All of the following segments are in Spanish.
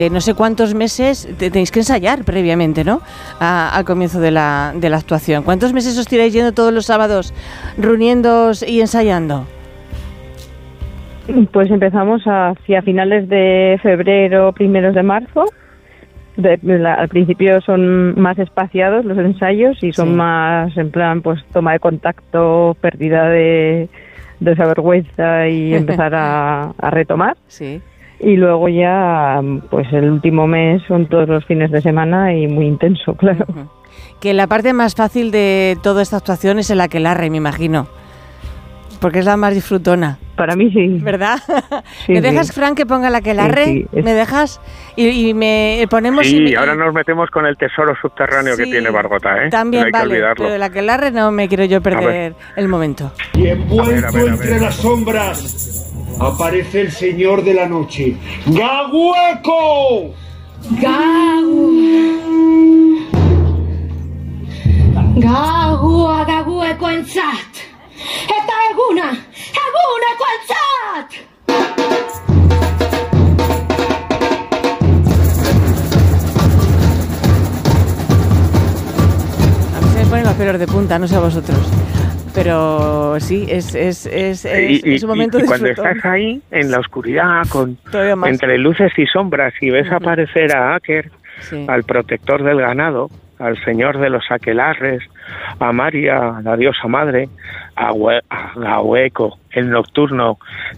No sé cuántos meses tenéis que ensayar previamente, ¿no? Al comienzo de la actuación. ¿Cuántos meses os tiráis yendo todos los sábados, reuniéndoos y ensayando? Pues empezamos hacia finales de febrero, primeros de marzo. Al principio son más espaciados los ensayos y son más en plan pues toma de contacto, pérdida de esa vergüenza y empezar a retomar. Sí. Y luego ya, pues el último mes son todos los fines de semana y muy intenso, claro. Uh-huh. Que la parte más fácil de toda esta actuación es el aquelarre, me imagino. Porque es la más disfrutona. Para mí sí. ¿Verdad? Sí, ¿Me dejas, sí. Fran, que ponga el aquelarre? Sí, sí. ¿Me dejas? Y me ponemos... Sí, ahora nos metemos con el tesoro subterráneo que tiene Bargota, ¿eh? También no hay que vale, olvidarlo. pero el aquelarre no me quiero yo perder el momento. Y envuelto a ver. entre las sombras aparece el señor de la noche. ¡Gahueco! Gahuekoentzat! Eta egunekoentzat! A mí se me ponen los pelos de punta, no sé a vosotros. Pero sí, es un momento y cuando disfrutón. estás ahí, en la oscuridad, Todavía más. entre luces y sombras, y ves aparecer a Aker, Sí. al protector del ganado, al señor de los aquelarres, a María, la diosa madre, a Gahueco, el nocturno.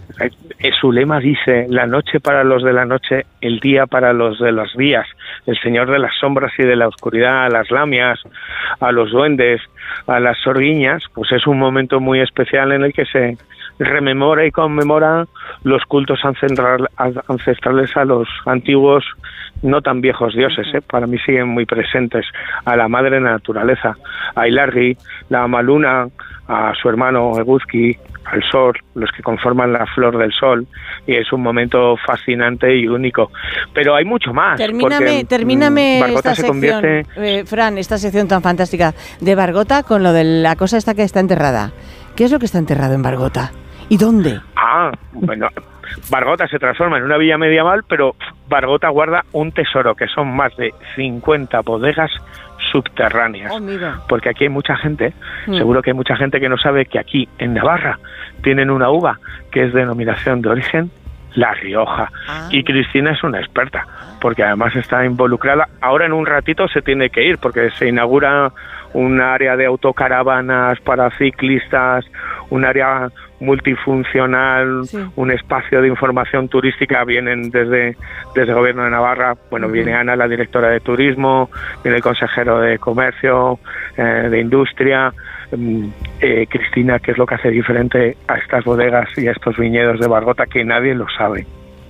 Su lema dice: la noche para los de la noche, el día para los de los días. El señor de las sombras y de la oscuridad, a las lamias, a los duendes, a las sorguiñas. Pues es un momento muy especial en el que se rememora y conmemora los cultos ancestrales a los antiguos, no tan viejos dioses, para mí siguen muy presentes, a la madre naturaleza, a Ilargi, la Amaluna, a su hermano Eguzki, al sol, los que conforman la flor del sol, y es un momento fascinante y único. Pero hay mucho más. Termíname Bargota esta se sección, convierte... Fran, esta sección tan fantástica de Bargota con lo de la cosa esta que está enterrada. ¿Qué es lo que está enterrado en Bargota? ¿Y dónde? Bueno, Bargota se transforma en una villa medieval, pero Bargota guarda un tesoro, que son más de 50 bodegas subterráneas. Porque aquí hay mucha gente, seguro que hay mucha gente que no sabe que aquí, en Navarra, tienen una uva que es denominación de origen La Rioja. Y Cristina es una experta, porque además está involucrada. Ahora en un ratito se tiene que ir, porque se inaugura un área de autocaravanas para ciclistas, un área multifuncional, un espacio de información turística. Vienen desde el Gobierno de Navarra, viene Ana, la directora de Turismo, viene el consejero de Comercio, de Industria, Cristina, que es lo que hace diferente a estas bodegas y a estos viñedos de Bargota, que nadie lo sabe.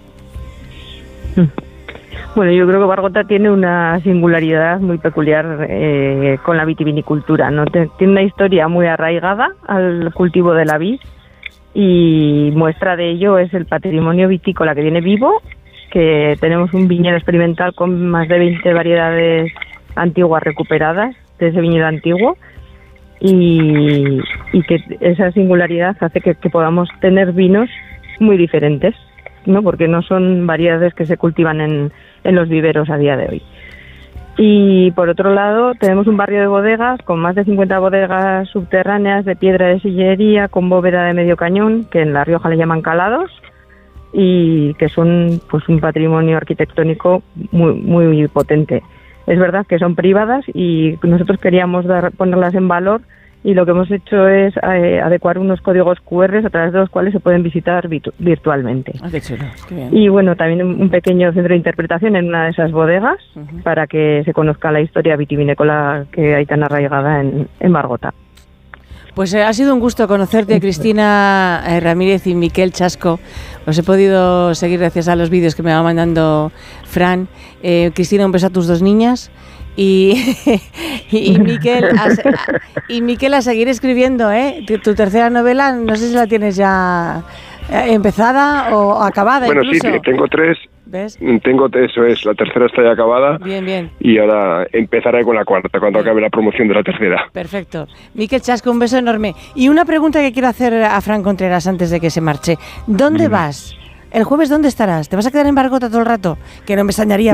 Bueno, yo creo que Bargota tiene una singularidad muy peculiar con la vitivinicultura, ¿no? Tiene una historia muy arraigada al cultivo de la vid, y muestra de ello es el patrimonio vitícola que tiene vivo, que tenemos un viñedo experimental con más de 20 variedades antiguas recuperadas de ese viñedo antiguo, y que esa singularidad hace que podamos tener vinos muy diferentes, ¿no? Porque no son variedades que se cultivan en los viveros a día de hoy. Y por otro lado tenemos un barrio de bodegas con más de 50 bodegas subterráneas de piedra de sillería con bóveda de medio cañón, que en La Rioja le llaman calados, y que son pues un patrimonio arquitectónico muy, muy potente. Es verdad que son privadas y nosotros queríamos ponerlas en valor, y lo que hemos hecho es adecuar unos códigos QR a través de los cuales se pueden visitar virtualmente. Qué chulo, qué bien. Y bueno, también un pequeño centro de interpretación en una de esas bodegas, para que se conozca la historia vitivinícola que hay tan arraigada en Bargota. Pues ha sido un gusto conocerte, Cristina Ramírez y Miquel Chasco. Os he podido seguir gracias a los vídeos que me va mandando Fran. Cristina, un beso a tus dos niñas. Y Miquel, a seguir escribiendo, tu tercera novela, no sé si la tienes ya empezada o acabada. Bueno, incluso. Sí, tengo tres. ¿Ves? Eso es, la tercera está ya acabada. Bien. Y ahora empezaré con la cuarta, cuando acabe la promoción de la tercera. Perfecto. Miquel Chasco, un beso enorme. Y una pregunta que quiero hacer a Fran Contreras antes de que se marche. ¿Dónde vas ¿El jueves dónde estarás? ¿Te vas a quedar en Bargota todo el rato? Que no me extrañaría.